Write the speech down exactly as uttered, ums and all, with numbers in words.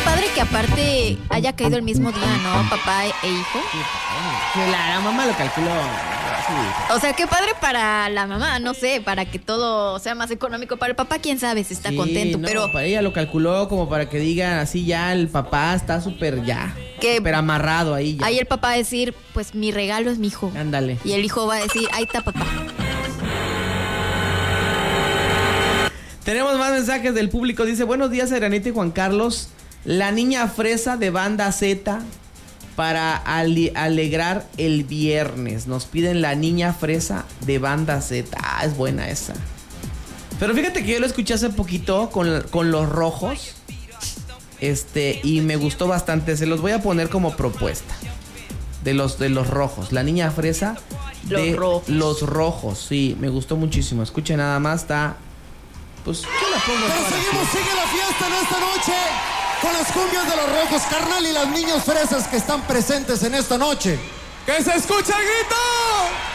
padre que aparte haya caído el mismo día, ¿no? Papá e hijo. La, la mamá lo calculó. Sí. O sea, qué padre para la mamá, no sé, para que todo sea más económico. Para el papá, quién sabe si está Sí, contento, no, pero... para ella lo calculó como para que digan así ya el papá está súper ya. Que súper amarrado ahí ya. Ahí el papá va a decir, pues mi regalo es mi hijo. Ándale. Y el hijo va a decir, ahí está papá. Tenemos más mensajes del público. Dice, buenos días, Aranita y Juan Carlos. La niña fresa de Banda Z para ale- alegrar el viernes. Nos piden la niña fresa de Banda Z. Ah, es buena esa. Pero fíjate que yo lo escuché hace poquito con, con Los Rojos. Este, y me gustó bastante. Se los voy a poner como propuesta. De los, de los Rojos. La niña fresa de Los Rojos. Los Rojos. Sí, me gustó muchísimo. Escuchen nada más, está... Pues yo la pongo. Pero ahora, seguimos, sí. sigue la fiesta en esta noche con las cumbias de Los Rojos, carnal, y las niñas fresas que están presentes en esta noche. ¡Que se escuche el grito!